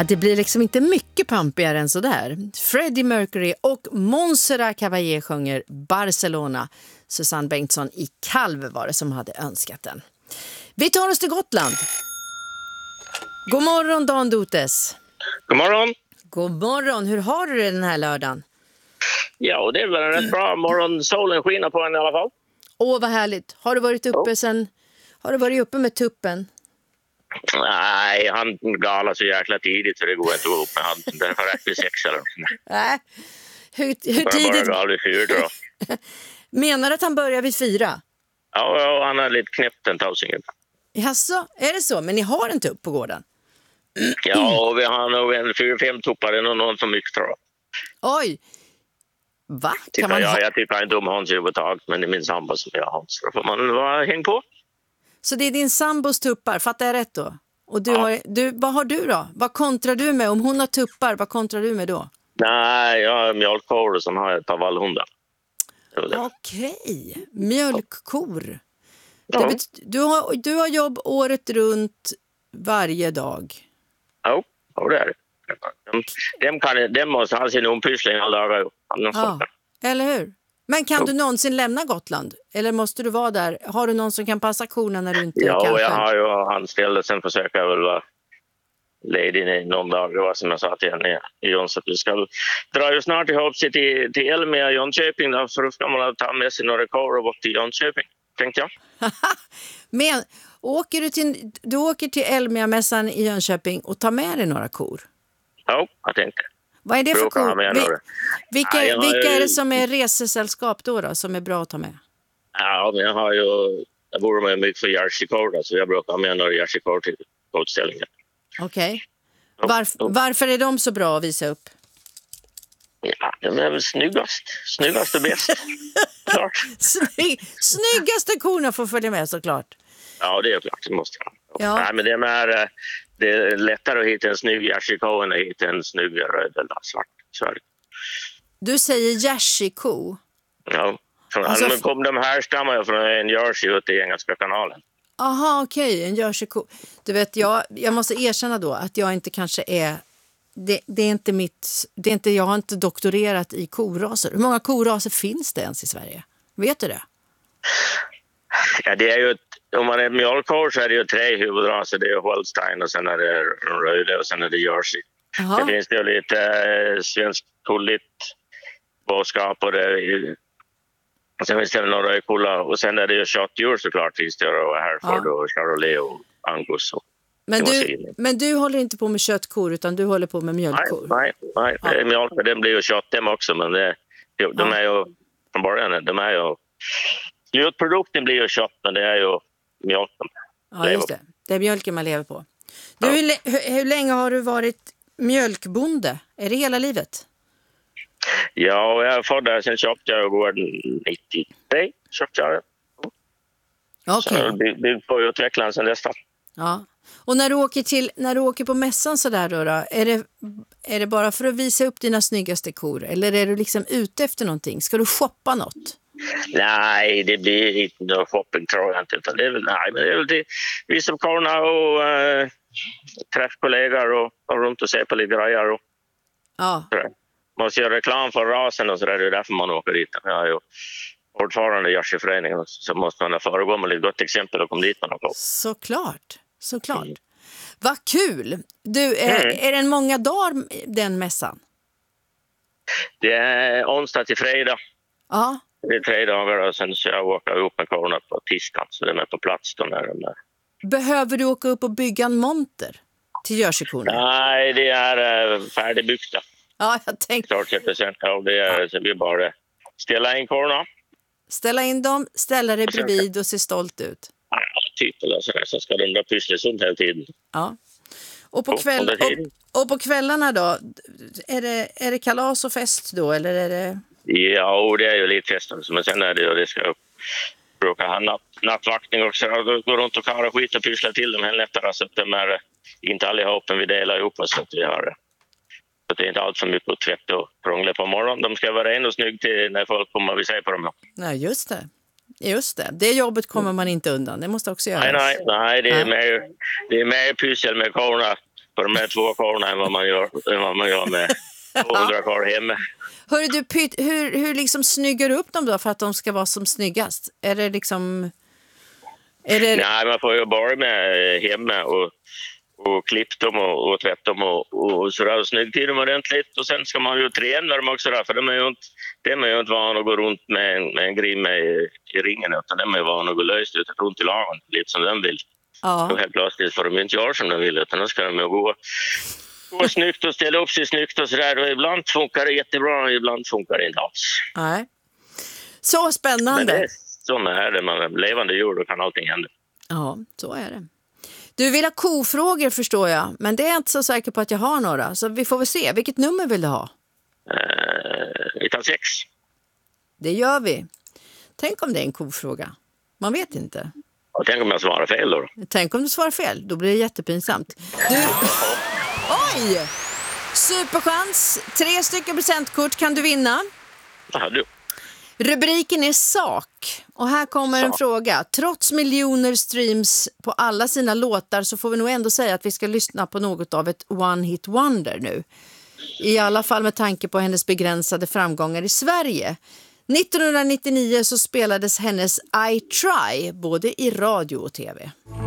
Ja, det blir liksom inte mycket pampigare än så där. Freddie Mercury och Montserrat Caballé sjunger Barcelona. Susanne Bengtsson i Kalv var det som hade önskat den. Vi tar oss till Gotland. God morgon, Dan Dotes. God morgon. God morgon. Hur har du det den här lördagen? Ja, det är väl en rätt bra morgon. Solen skiner på en i alla fall. Åh, vad härligt. Har du varit uppe Har du varit uppe med tuppen? Nej, han galar så jäkla tidigt så det går inte att gå upp med han. Därför rätt vid 6 eller Nej. Hur tidigt? tidigt? Bara vid 4 då. Menar du att han börjar vid 4? Ja, han har lite knäppt en tausingen. Jaså, är det så? Men ni har en tupp på gården? Ja, och vi har nog en 4-5 tuppar och någon som mycket tror jag. Oj! Va? Kan man Jag tycker inte om Hans överhuvudtaget, men det är min sambo som jag har Hans. Då får man vara häng på. Så det är din sambos tuppar, fattar jag rätt då? Och vad har du då? Vad kontrar du med? Om hon har tuppar, vad kontrar du med då? Nej, jag har mjölkkor och sen har jag ett par vallhundar. Okej, mjölkkor. Ja. Du har jobb året runt varje dag. Ja, det är det. De måste ha sin ompyssling alla dagar. Ja, eller hur? Men kan du någonsin lämna Gotland? Eller måste du vara där? Har du någon som kan passa korna när du inte kan själv? Ja, jag har ju anställd. Sen försöker jag väl vara ledig i någon dag. Det var som jag sa till henne i Jonsson. Vi ska dra ju snart ihop sig till Elmia i Jönköping. Då, så då ska man ta med sig några kor och bort till Jönköping, tänkte jag. Men du åker till Elmia-mässan i Jönköping och tar med dig några kor? Ja, jag tänkte. Vad är det för kor? Vilka är det som är resesällskap då som är bra att ta med? Ja, men jag bor med mycket för jersey-kor, så jag brukar ha med några jersey-kor till utställningen. Okej. Varför är de så bra att visa upp? Ja, de är väl snyggast och bäst. Klart. Snyggaste korna får följa med såklart. Ja, det är klart, det måste jag. Ja. Nej, men det är lättare att hitta en snygg jersey-ko än att hitta en snygg röd eller svart. Du säger jersey-ko? Ja, de här stammar ju från en jersey ute i Engelska kanalen. Aha, okej, en jersey-ko. Du vet, jag måste erkänna då att jag inte kanske är... jag har inte doktorerat i koraser. Hur många koraser finns det ens i Sverige? Vet du det? Ja, det är ju om man är mjölkkor så är det ju 3 huvudraser. Det är Holstein och sen är det röde och sen är det jersey. Aha. Sen finns det ju lite svensk kulligt boskap och sen finns det några rödkulla och sen är det ju köttdjur såklart. Finns det och Hereford och Charolais och Angus och Men du håller inte på med köttkor utan du håller på med mjölkkor? Nej. Ja. Mjölk, den blir ju kött dem också, men de är ju från början, slutprodukten blir ju kött, men det är ju mjölken. Ja, just det. Det är mjölken man lever på. Du, hur länge har du varit mjölkbonde? Är det hela livet? Ja, jag var där, sen köpte jag gården 93. Köpte jag det. Okay. Så jag byggde på utvecklingen sen dess. Ja. Och när du åker på mässan så där då, är det bara för att visa upp dina snyggaste kor eller är du liksom ute efter någonting? Ska du shoppa något? Nej, det blir inte någon shopping tror jag inte, utan det är väl till visa upp korna och träffa kollegor och runt och se på lite grejer och man måste göra reklam för rasen och så där, det är därför man åker dit. Jag är ju ordförande i Jersey-föreningen så måste man föregå med lite gott exempel och komma dit man har. Såklart. Vad kul! Du, är det många dagar den mässan? Det är onsdag till fredag. Ja. Det är 3 dagar och sen så jag åker upp med korna på tisdagen så de är på plats de där. Behöver du åka upp och bygga en monter till jerseykorna? Nej, det är färdigbyggda. Ja, jag tänkte. Det är så vi bara ställa in korna. Ställa in dem, ställa dig bredvid och se stolt ut. Ja, typ eller så ska de då pysslas runt hela tiden. Ja. Och på kvällarna då, är det kalas och fest då eller är det? Ja, det är ju lite fest men sen är det ju det ska brukar ha nattvaktning också. Gå runt och kara skit och pyssla till dem hela nätterna så att de är inte allihop men vi delar ihop oss så att vi har så att det är inte allt för mycket att tvätta och krångla på morgonen. De ska vara ren och snygg till när folk kommer och se på dem. Nej, just det. Det jobbet kommer man inte undan. Det måste också göras. Nej, det är mer pyssel med korna på de här 2 korna än vad man gör med 200 kor hemma. Hörru du, hur liksom snyggar du upp dem då för att de ska vara som snyggast? Är det liksom... Nej, man får ju börja med hemma och klippa dem och tvätta dem och sådär och snygga till dem ordentligt. Och sen ska man ju träna dem också där, för de är ju inte van att gå runt med en grimma i ringen, utan de är ju van att gå löst runt i lagen, lite som de vill. Ja. Och helt plötsligt får de inte göra som de vill, utan då ska de ju gå snyggt och ställa upp sig snyggt och sådär. Och ibland funkar det jättebra och ibland funkar det inte alls. Nej. Så spännande. Men det är som är det, man är levande djur, då kan allting hända. Ja, så är det. Du vill ha kofrågor förstår jag, men det är jag inte så säker på att jag har några. Så vi får väl se. Vilket nummer vill du ha? Vi tar 6. Det gör vi. Tänk om det är en kofråga. Man vet inte. Och tänk om jag svarar fel då? Tänk om du svarar fel. Då blir det jättepinsamt. Oj! Superchans. 3 stycken presentkort kan du vinna. Ja, du. Rubriken är sak. Och här kommer en fråga. Trots miljoner streams på alla sina låtar så får vi nog ändå säga att vi ska lyssna på något av ett one-hit wonder nu. I alla fall med tanke på hennes begränsade framgångar i Sverige. 1999 så spelades hennes I Try både i radio och tv.